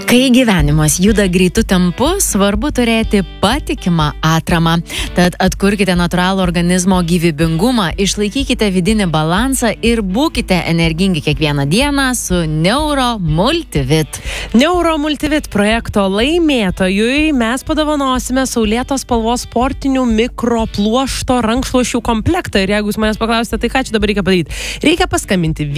Kai gyvenimas juda greitu tempu, svarbu turėti patikimą atramą. Tad atkurkite natūralų organizmo gyvybingumą, išlaikykite vidinį balansą ir būkite energingi kiekvieną dieną su Neuro Multivit. Neuro Multivit projekto laimėtojui mes padovanosime saulėtos spalvos sportinių mikropluošto rankšluosčių komplektą. Ir jeigu jūs manęs paklausite, tai ką čia dabar reikia padaryti? Reikia paskambinti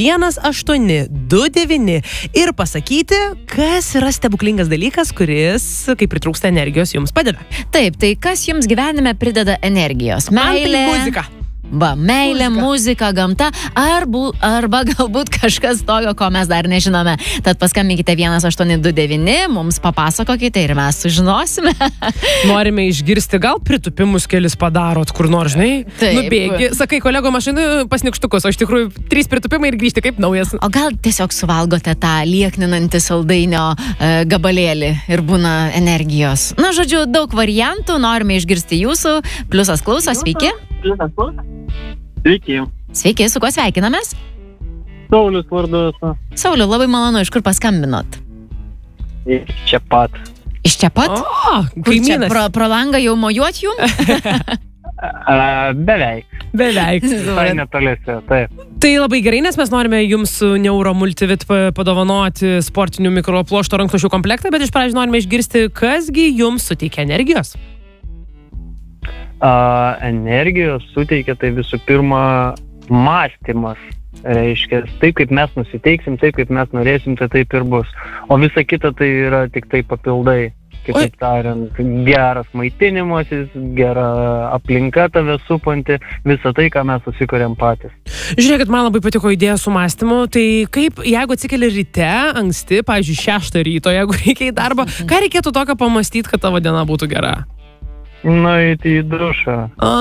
1829 ir pasakyti, kas yra stebuklingas dalykas, kuris, kai pritrūksta energijos, jums padeda. Taip, tai kas jums gyvenime prideda energijos? Meilė, muzika. Meilė, muzika, gamta, arba galbūt kažkas tokio, ko mes dar nežinome. Tad paskambinkite 1829, mums papasakokite ir mes sužinosime. Norime išgirsti, gal pritupimus kelis padarot, kur nors, žinai, nubėgi. Sakai, kolego mašinai pasnikštukus, o iš tikrųjų 3 pritupimai ir grįžti kaip naujas. O gal tiesiog suvalgote tą liekninantį saldainio gabalėlį ir būna energijos. Na, žodžiu, daug variantų, norime išgirsti jūsų. Pliusas klauso, sveiki. Sveiki. Sveiki, su kuo sveikinamės? Saulius vardu esu. Sauliu, labai malonu, iš kur paskambinot? Iš čia pat. Iš čia pat? O, Kur čia, kaimynas. pro langą jau mojuot jum? Beveik. Beveik. Tai netoliese, taip. Tai labai gerai, nes mes norime jums Neuro Multivit padovanoti sportinių mikropluošto rankšluosčių komplektą, bet iš pradžių norime išgirsti, kasgi jums suteikia energijos. Energijos suteikia tai visų pirma mąstymas. Reiškia, taip kaip mes nusiteiksim, taip kaip mes norėsim, tai taip ir bus. O visa kita tai yra tik tai papildai. Kitaip tariant, geras maitinimasis, gera aplinka tave supanti, visą tai, ką mes susikuriam patys. Žiūrėkit, man labai patiko idėja su mąstymu, tai kaip, jeigu atsikeli ryte, anksti, pavyzdžiui, 6 ryto, jeigu reikia į darbą, ką reikėtų tokio pamastyti, kad tavo diena būtų gera? Nueiti į dušą.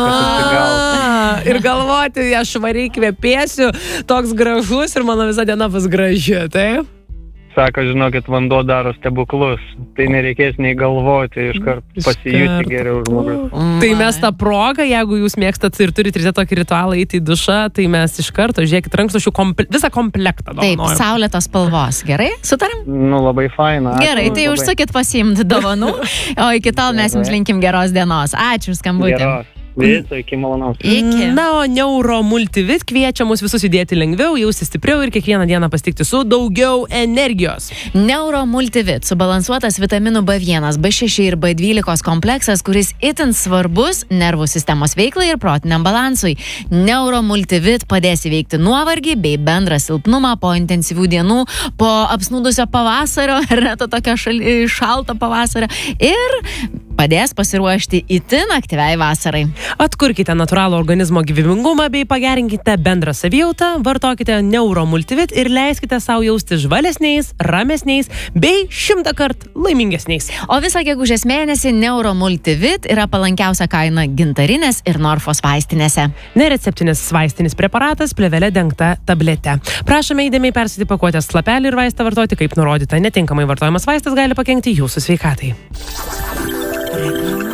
Ir galvoti, aš švariai kvepėsiu, toks gražus ir mano visa diena bus graži, taip? Sako, žinokit, vanduo daro stebuklus. Tai nereikės nei galvoti, iškart pasijuti geriau žmogus. Tai mes tą progą, jeigu jūs mėgstat ir turite ryte tokį ritualą eiti į dušą, tai mes iš karto, žiūrėkit, rankšluosčių visą komplektą Taip, dovanojam. saulėtos spalvos. Gerai? Sutarim? Nu, labai faina. Gerai, tai užsukit pasiimti dovanų, o iki tol mes jums linkim geros dienos. Ačiū už skambutį. Geros. Viso, iki malonaus. Iki. Na, o Neuro Multivit kviečia mus visus judėti lengviau, jausti stipriau ir kiekvieną dieną pasitikti su daugiau energijos. Neuro Multivit – subalansuotas vitaminų B1, B6 ir B12 kompleksas, kuris itin svarbus nervų sistemos veiklai ir protiniam balansui. Neuro Multivit padės įveikti nuovargį bei bendrą silpnumą po intensyvių dienų, po apsnūdusio pavasario, reto tokio šalto pavasario ir padės pasiruošti itin aktyviai vasarai. Atkurkite natūralų organizmo gyvybingumą bei pagerinkite bendrą savijautą, vartokite Neuro Multivit ir leiskite savo jausti žvalesniais, ramesniais bei 100 kart laimingesniais. O visą gegužės mėnesį Neuro Multivit yra palankiausia kaina Gintarinės ir Norfos vaistinėse. Nereceptinis vaistinis preparatas plėvele dengta tablete. Prašome įdėmiai persėti pakuotės lapelį ir vaistą vartoti kaip nurodyta. Netinkamai vartojamas vaistas gali pakenkti jūsų sveikatai.